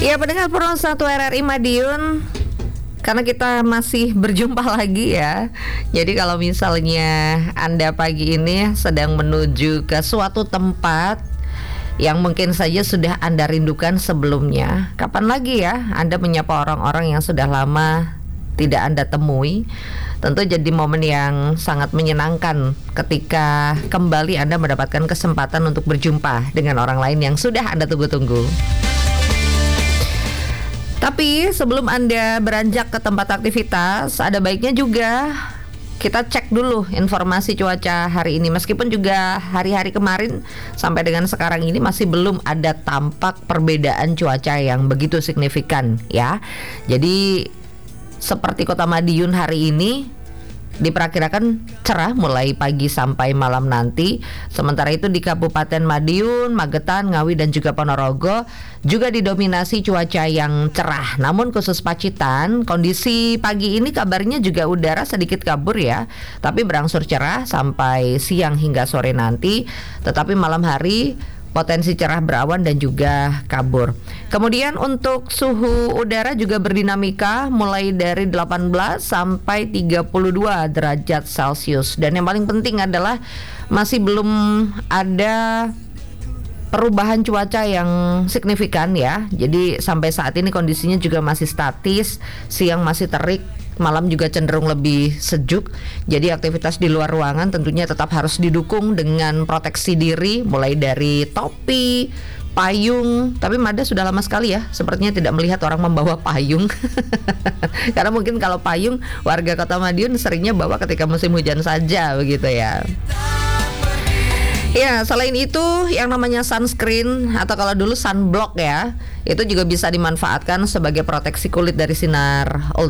Ya, pendengar Pro 1 RRI Madiun, karena kita masih berjumpa lagi ya. Jadi kalau misalnya Anda pagi ini sedang menuju ke suatu tempat yang mungkin saja sudah Anda rindukan sebelumnya, kapan lagi ya Anda menyapa orang-orang yang sudah lama tidak Anda temui? Tentu jadi momen yang sangat menyenangkan ketika kembali Anda mendapatkan kesempatan untuk berjumpa dengan orang lain yang sudah Anda tunggu-tunggu. Tapi sebelum Anda beranjak ke tempat aktivitas, ada baiknya juga kita cek dulu informasi cuaca hari ini. Meskipun juga hari-hari kemarin sampai dengan sekarang ini masih belum ada tampak perbedaan cuaca yang begitu signifikan ya. Jadi seperti Kota Madiun hari ini diperkirakan cerah mulai pagi sampai malam nanti. Sementara itu di Kabupaten Madiun, Magetan, Ngawi dan juga Ponorogo juga didominasi cuaca yang cerah. Namun khusus Pacitan, kondisi pagi ini kabarnya juga udara sedikit kabur ya, tapi berangsur cerah sampai siang hingga sore nanti. Tetapi malam hari potensi cerah berawan dan juga kabur. Kemudian untuk suhu udara juga berdinamika mulai dari 18 sampai 32 derajat Celcius. Dan yang paling penting adalah masih belum ada perubahan cuaca yang signifikan ya. Jadi sampai saat ini kondisinya juga masih statis, siang masih terik, malam juga cenderung lebih sejuk. Jadi aktivitas di luar ruangan tentunya tetap harus didukung dengan proteksi diri, mulai dari topi, payung. Tapi Mada sudah lama sekali ya sepertinya tidak melihat orang membawa payung. Karena mungkin kalau payung warga Kota Madiun seringnya bawa ketika musim hujan saja begitu ya. Ya, selain itu yang namanya sunscreen atau kalau dulu sunblock ya, itu juga bisa dimanfaatkan sebagai proteksi kulit dari sinar